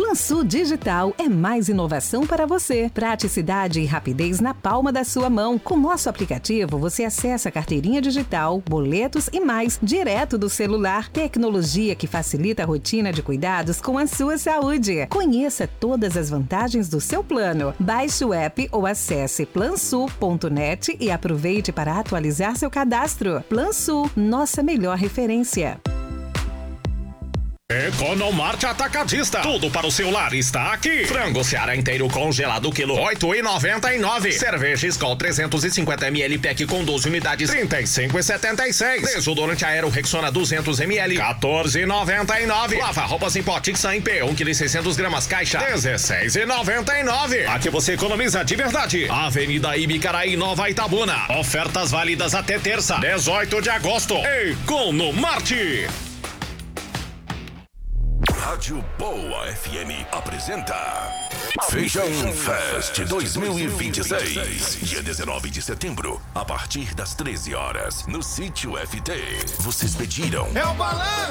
Plansul Digital é mais inovação para você. Praticidade e rapidez na palma da sua mão. Com nosso aplicativo, você acessa a carteirinha digital, boletos e mais, direto do celular. Tecnologia que facilita a rotina de cuidados com a sua saúde. Conheça todas as vantagens do seu plano. Baixe o app ou acesse plansul.net e aproveite para atualizar seu cadastro. Plansul, nossa melhor referência. Economarte Atacadista. Tudo para o seu lar está aqui. Frango Seara inteiro congelado, quilo 8,99. Cerveja Skol 350ml pack com 12 unidades, 35,76. Desodorante Aero Rexona 200ml, 14,99. Lava roupas em pó Tixan em P, 1 kg 600 gramas caixa, 16,99. Aqui você economiza de verdade. Avenida Ibicaraí, Nova Itabuna. Ofertas válidas até terça, 18 de agosto. Economarte. Rádio Boa FM apresenta Feijão Fest 2026. Dia 19 de setembro, a partir das 13 horas, no Sítio FT. Vocês pediram. É o balanço!